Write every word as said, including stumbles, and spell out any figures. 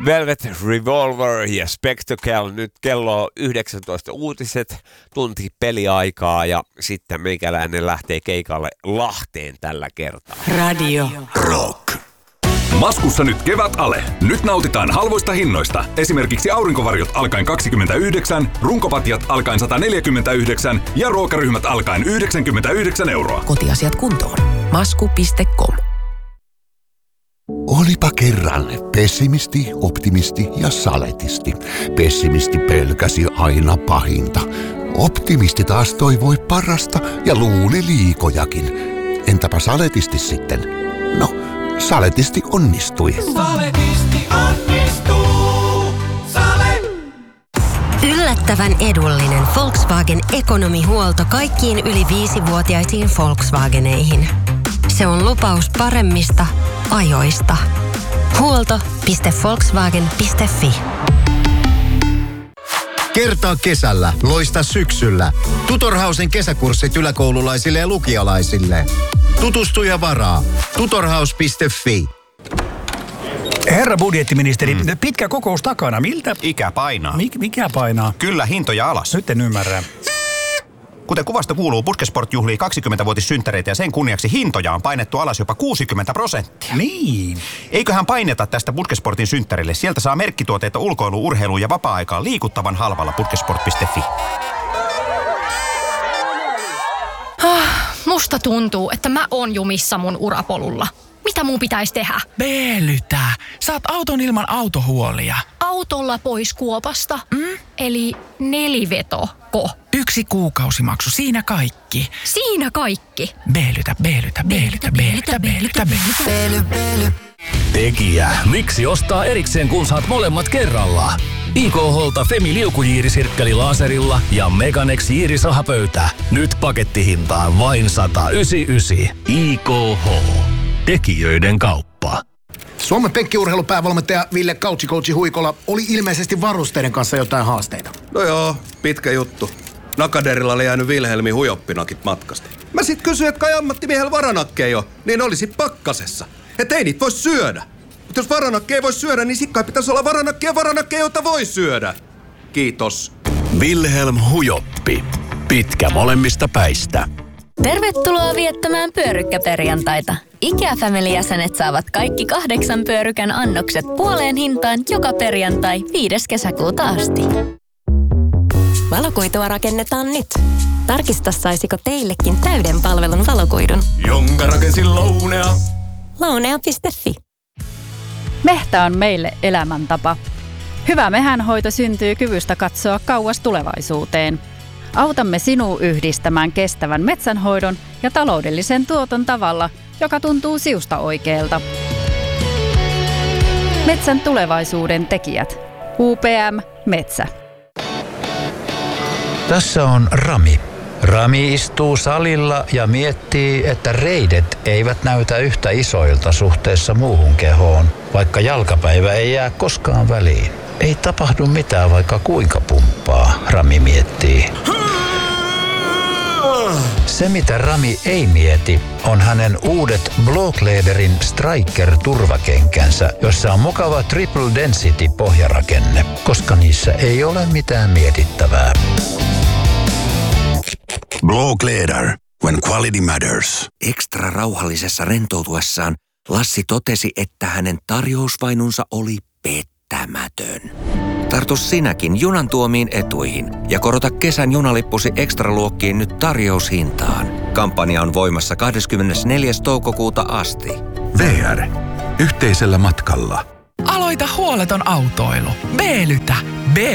Velvet Revolver ja Spectacle. Nyt kello on yhdeksäntoista uutiset, tunti peliaikaa ja sitten meikäläinen lähtee keikalle Lahteen tällä kertaa. Radio Rock. Maskussa nyt kevät ale. Nyt nautitaan halvoista hinnoista. Esimerkiksi aurinkovarjot alkaen kaksikymmentäyhdeksän, runkopatjat alkaen sata neljäkymmentäyhdeksän ja ruokaryhmät alkaen yhdeksänkymmentäyhdeksän euroa. Kotiasiat kuntoon. masku piste com. Olipa kerran pessimisti, optimisti ja saletisti. Pessimisti pelkäsi aina pahinta. Optimisti taas toivoi parasta ja luuli liikojakin. Entäpä saletisti sitten? No, saletisti onnistui. Saletisti onnistuu. Sale. Yllättävän edullinen Volkswagen ekonomihuolto kaikkiin yli viisivuotiaisiin Volkswageneihin. Se on lupaus paremmista ajoista. Huolto piste volkswagen piste fi. Kertaa kesällä, loista syksyllä. Tutorhausen kesäkurssit yläkoululaisille ja lukialaisille. Tutustu ja varaa. tutorhaus piste fi. Herra budjettiministeri, mm. pitkä kokous takana. Miltä? Ikä painaa. Mik, mikä painaa? Kyllä, hintoja alas. Nyt en ymmärrä. Kuten kuvasta kuuluu, Puskesport juhlii kaksikymmentävuotissynttäreitä ja sen kunniaksi hintoja on painettu alas jopa kuusikymmentä prosenttia. Niin. Eiköhän paineta tästä Puskesportin synttärille. Sieltä saa merkkituotteita ulkoiluun, urheiluun ja vapaa-aikaan liikuttavan halvalla puskesport piste fi. Ah, musta tuntuu, että mä oon jumissa mun urapolulla. Mitä mun pitäisi tehdä? Veelytä. Saat auton ilman autohuolia. Autolla pois kuopasta? Mm? Eli nelivetoko. Yksi kuukausimaksu, siinä kaikki. Siinä kaikki? Veelytä, veelytä, veelytä, veelytä, veelytä, veelytä. Tekijä. Miksi ostaa erikseen, kun saat molemmat kerralla? I K H:lta Femi liukujiirisirkkeli laserilla ja Meganex jiirisahapöytä. Nyt pakettihintaan vain sata yhdeksänkymmentäyhdeksän. I K H. Tekijöiden kauppa. Suomen penkkiurheilupäävalmentaja Ville Couchi Huikola oli ilmeisesti varusteiden kanssa jotain haasteita. No joo, pitkä juttu. Nakaderilla oli jäänyt Wilhelmin hujoppinakit matkasta. Mä sit kysyin, että kai ammattimiehellä varanakkeja jo, niin olisi pakkasessa. Et ei niitä voi syödä. Mutta jos varanakkeja ei voi syödä, niin sit kai pitäisi olla varanakkeja varanakkeja, joita voi syödä. Kiitos. Wilhelm Hujoppi. Pitkä molemmista päistä. Tervetuloa viettämään pyörykkäperjantaita. IKEA-family-jäsenet saavat kaikki kahdeksan pyörykän annokset puoleen hintaan joka perjantai viides kesäkuuta asti. Valokuitua rakennetaan nyt. Tarkista, saisiko teillekin täyden palvelun valokuidun. Jonka rakensin Lounea. Lounea piste fi. Mehtä on meille elämäntapa. Hyvä mehänhoito syntyy kyvystä katsoa kauas tulevaisuuteen. Autamme sinua yhdistämään kestävän metsänhoidon ja taloudellisen tuoton tavalla, joka tuntuu siusta oikealta. Metsän tulevaisuuden tekijät. U P M Metsä. Tässä on Rami. Rami istuu salilla ja miettii, että reidet eivät näytä yhtä isoilta suhteessa muuhun kehoon, vaikka jalkapäivä ei jää koskaan väliin. Ei tapahdu mitään, vaikka kuinka pumppaa, Rami miettii. Se, mitä Rami ei mieti, on hänen uudet Blåkläderin Striker-turvakenkänsä, jossa on mukava Triple Density-pohjarakenne, koska niissä ei ole mitään mietittävää. Blåkläder, when quality matters. Ekstra rauhallisessa rentoutuessaan Lassi totesi, että hänen tarjousvainunsa oli pettämätön. Tartu sinäkin junan tuomiin etuihin ja korota kesän junalippusi ekstraluokkiin nyt tarjoushintaan. Kampanja on voimassa kahdeskymmenesneljäs toukokuuta asti. V R. Yhteisellä matkalla. Aloita huoleton autoilu. Veelytä.